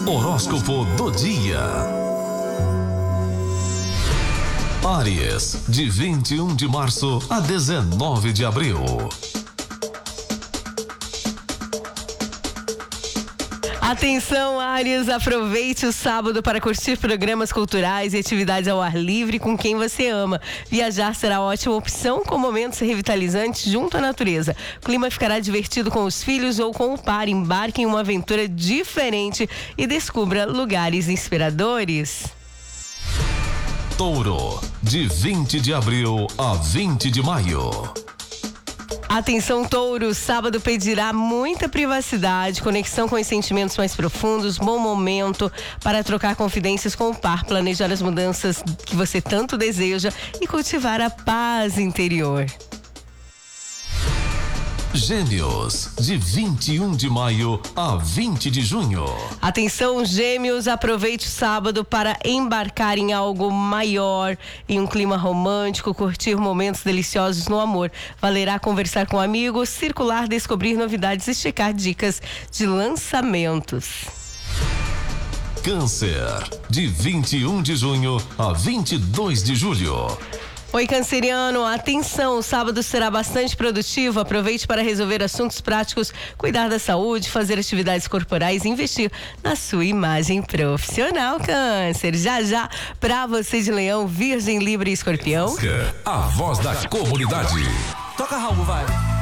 Horóscopo do dia. Áries, de 21 de março a 19 de abril. Atenção, Áries, aproveite o sábado para curtir programas culturais e atividades ao ar livre com quem você ama. Viajar será ótima opção com momentos revitalizantes junto à natureza. O clima ficará divertido com os filhos ou com o par. Embarque em uma aventura diferente e descubra lugares inspiradores. Touro, de 20 de abril a 20 de maio. Atenção, Touro, sábado pedirá muita privacidade, conexão com os sentimentos mais profundos, bom momento para trocar confidências com o par, planejar as mudanças que você tanto deseja e cultivar a paz interior. Gêmeos, de 21 de maio a 20 de junho. Atenção, Gêmeos, aproveite o sábado para embarcar em algo maior, em um clima romântico, curtir momentos deliciosos no amor. Valerá conversar com amigos, circular, descobrir novidades e checar dicas de lançamentos. Câncer, de 21 de junho a 22 de julho. Oi, canceriano, atenção, o sábado será bastante produtivo, aproveite para resolver assuntos práticos, cuidar da saúde, fazer atividades corporais e investir na sua imagem profissional, Câncer. Já, pra você de Leão, Virgem, Libra e Escorpião. A voz da comunidade. Toca, Raul, vai.